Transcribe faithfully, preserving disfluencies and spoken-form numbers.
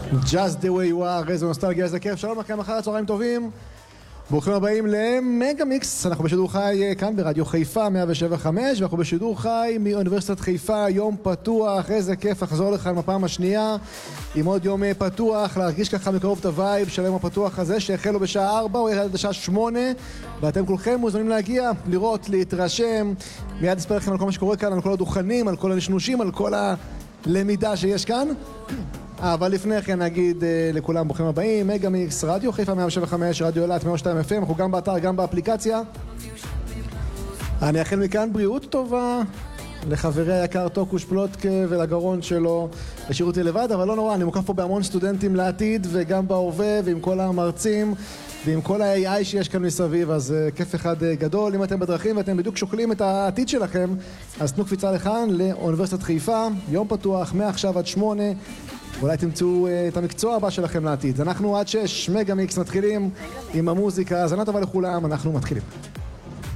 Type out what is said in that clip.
Just the way you are, איזה נוסטלגיה, איזה כיף. שלום לכם, אחר הצהריים טובים. ברוכים הבאים למגה מיקס. אנחנו בשידור חי כאן ברדיו חיפה מאה שבע נקודה חמש, ואנחנו בשידור חי מאוניברסיטת חיפה, יום פתוח. איזה כיף לחזור לכאן בפעם השנייה עם עוד יום פתוח, להרגיש ככה מקרוב את הווייב של היום הפתוח הזה שהחלו בשעה ארבע או עד השעה שמונה, ואתם כולכם מוזמנים להגיע, לראות, להתרשם. מיד אספר לכם על כל מה שקורה כאן, על כל הדוכנים, על כל הנשנושים, על כל הלמידה שיש כאן. אבל לפני כן נגיד לכולם ברוכים הבאים, מגה מיקס, רדיו חיפה מאה שבע חמש, רדיו אילת מאה שתיים אף אם, אנחנו גם באתר, גם באפליקציה. אני אאחל מכאן בריאות טובה לחברי היקר טוקוש פלוטקה ולגרון שלו, השאירו אותי לבד, אבל לא נורא, אני מוקף פה בהמון סטודנטים לעתיד וגם בהווה ועם כל המרצים ועם כל ה-איי איי שיש כאן מסביב, אז כיף אחד גדול. אם אתם בדרכים ואתם בדיוק שוקלים את העתיד שלכם, אז תנו קפיצה לכאן לאוניברסיטת חיפה, יום פתוח מעכשיו עד שמונה, אולי תמצאו את המקצוע הבא שלכם לעתיד. אנחנו עד שש, מגה מיקס, מתחילים עם המוזיקה, האזנה טובה לכולם, אנחנו מתחילים.